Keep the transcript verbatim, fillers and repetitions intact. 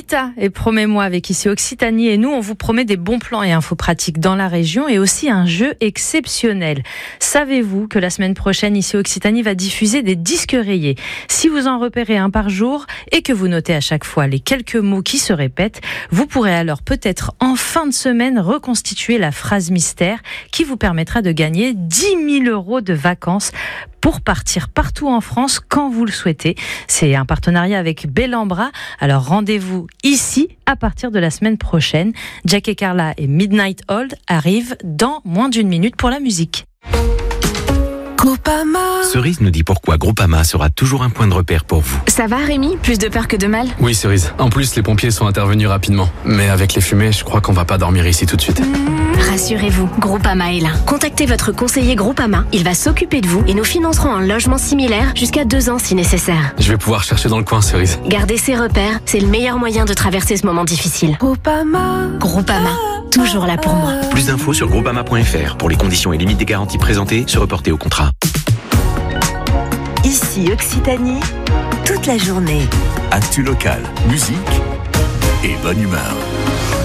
Rita et Promets-moi avec Ici Occitanie, et nous on vous promet des bons plans et infos pratiques dans la région et aussi un jeu exceptionnel. Savez-vous que la semaine prochaine Ici Occitanie va diffuser des disques rayés? Si vous en repérez un par jour et que vous notez à chaque fois les quelques mots qui se répètent, vous pourrez alors peut-être en fin de semaine reconstituer la phrase mystère qui vous permettra de gagner dix mille euros de vacances pour partir partout en France quand vous le souhaitez. C'est un partenariat avec Bellambra. Alors rendez-vous ici à partir de la semaine prochaine. Jack et Carla et Midnight Old arrivent dans moins d'une minute pour la musique. Groupama. Cerise nous dit pourquoi Groupama sera toujours un point de repère pour vous. Ça va Rémi? Plus de peur que de mal? Oui Cerise, en plus les pompiers sont intervenus rapidement. Mais avec les fumées, je crois qu'on va pas dormir ici tout de suite. Rassurez-vous, Groupama est là. Contactez votre conseiller Groupama, il va s'occuper de vous et nous financerons un logement similaire jusqu'à deux ans si nécessaire. Je vais pouvoir chercher dans le coin Cerise. Garder ses repères, c'est le meilleur moyen de traverser ce moment difficile. Groupama. Groupama, toujours là pour moi. Plus d'infos sur groupama point f r pour les conditions et limites des garanties présentées, se reporter au contrat. Ici Occitanie, toute la journée. Actu local, musique et bonne humeur.